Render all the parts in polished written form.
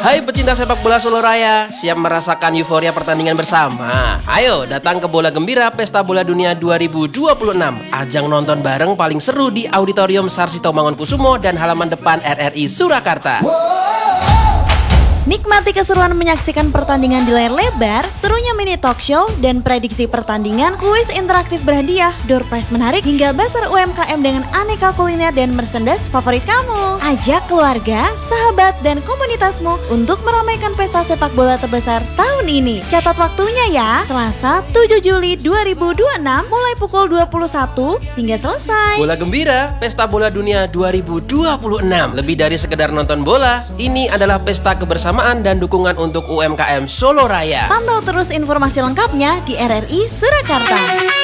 Hai pecinta sepak bola Solo Raya, siap merasakan euforia pertandingan bersama? Ayo datang ke Bola Gembira Pesta Bola Dunia 2026. Ajang nonton bareng paling seru di Auditorium Sarsito Mangunkusumo dan halaman depan RRI Surakarta. Nikmati keseruan menyaksikan pertandingan di layar lebar, serunya mini talk show, dan prediksi pertandingan, kuis interaktif berhadiah, door prize menarik, hingga bazar UMKM dengan aneka kuliner dan merchandise favorit kamu. Ajak keluarga, sahabat, dan komunitasmu untuk meramaikan pesta sepak bola terbesar tahun ini. Catat waktunya ya, Selasa 7 Juli 2026 mulai pukul 21 hingga selesai. Bola Gembira Pesta Bola Dunia 2026. Lebih dari sekedar nonton bola, ini adalah pesta kebersamaan dan dukungan untuk UMKM Solo Raya. Pantau terus informasi lengkapnya di RRI Surakarta.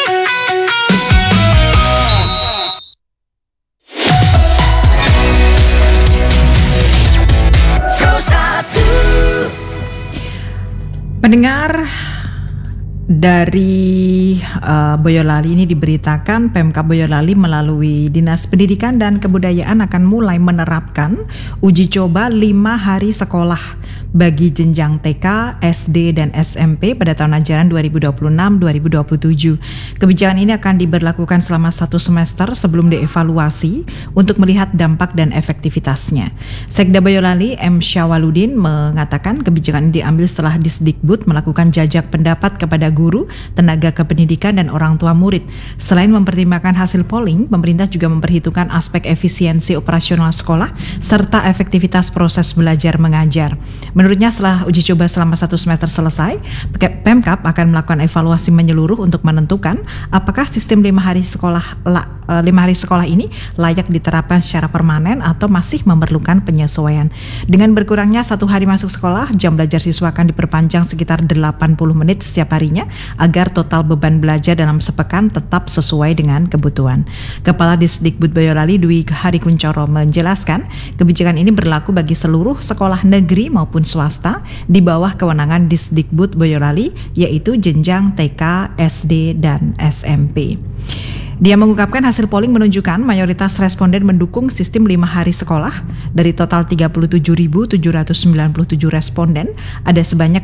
Pendengar, dari Boyolali ini diberitakan Pemkab Boyolali melalui Dinas Pendidikan dan Kebudayaan akan mulai menerapkan uji coba 5 hari sekolah bagi jenjang TK, SD, dan SMP pada tahun ajaran 2026-2027. Kebijakan ini akan diberlakukan selama 1 semester sebelum dievaluasi untuk melihat dampak dan efektivitasnya. Sekda Boyolali M. Syawaludin mengatakan kebijakan ini diambil setelah Disdikbud melakukan jajak pendapat kepada guru, tenaga kependidikan, dan orang tua murid. Selain mempertimbangkan hasil polling, pemerintah juga memperhitungkan aspek efisiensi operasional sekolah serta efektivitas proses belajar mengajar. Menurutnya setelah uji coba selama 1 semester selesai, Pemkab akan melakukan evaluasi menyeluruh untuk menentukan apakah sistem 5 hari sekolah ini layak diterapkan secara permanen atau masih memerlukan penyesuaian. Dengan berkurangnya 1 hari masuk sekolah, jam belajar siswa akan diperpanjang sekitar 80 menit setiap harinya agar total beban belajar dalam sepekan tetap sesuai dengan kebutuhan. Kepala Disdikbud Boyolali Dwi Harikuncoro menjelaskan, kebijakan ini berlaku bagi seluruh sekolah negeri maupun swasta di bawah kewenangan Disdikbud Boyolali, yaitu jenjang TK, SD, dan SMP. Dia mengungkapkan hasil polling menunjukkan mayoritas responden mendukung sistem 5 hari sekolah. Dari total 37.797 responden, ada sebanyak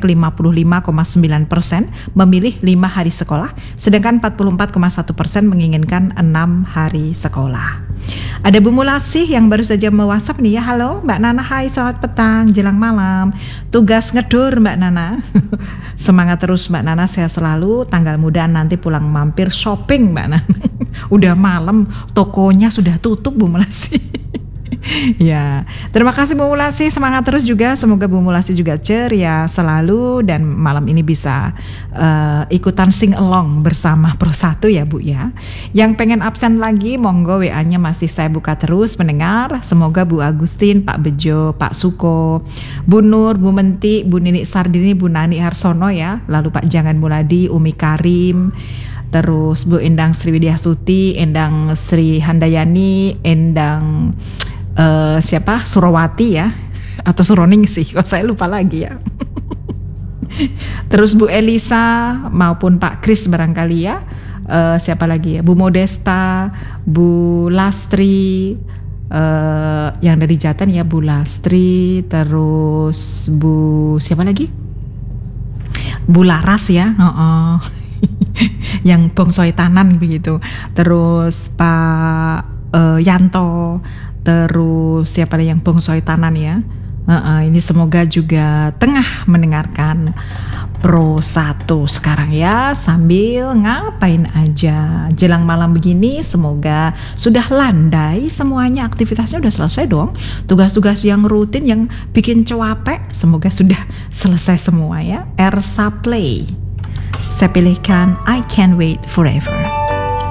55,9% memilih 5 hari sekolah, sedangkan 44,1% menginginkan 6 hari sekolah. Ada Bu Mulasih yang baru saja me-WhatsApp nih ya. Halo Mbak Nana, hai selamat petang jelang malam. Tugas ngedur Mbak Nana. Semangat terus Mbak Nana, sehat selalu. Tanggal muda nanti pulang mampir shopping Mbak Nana. Udah malam, tokonya sudah tutup Bu Mulasih. Ya, terima kasih Bu Mulasi, semangat terus juga. Semoga Bu Mulasi juga ceria selalu dan malam ini bisa ikutan sing along bersama Pro 1 ya Bu ya. Yang pengen absen lagi monggo WA-nya masih saya buka terus pendengar. Semoga Bu Agustin, Pak Bejo, Pak Suko, Bu Nur, Bu Menti, Bu Nini Sardini, Bu Nani Harsono ya. Lalu Pak Jangan Muladi, Umi Karim, terus Bu Endang Sriwidiasuti, Endang Sri Handayani, Endang Surawati ya, atau Suroning sih, kok saya lupa lagi ya. Terus Bu Elisa maupun Pak Kris barangkali ya. Siapa lagi ya? Bu Modesta, Bu Lastri, yang dari Jatan ya, Bu Lastri, terus Bu siapa lagi? Bu Laras ya. Yang bongsoi tanan begitu. Terus Pak Yanto, terus siapa yang bongsoi tanan ya. Ini semoga juga tengah mendengarkan Pro 1 sekarang ya, sambil ngapain aja jelang malam begini. Semoga sudah landai semuanya, aktivitasnya udah selesai dong. Tugas-tugas yang rutin yang bikin capek semoga sudah selesai semua ya. Ersa Play, saya pilihkan I Can't Wait Forever.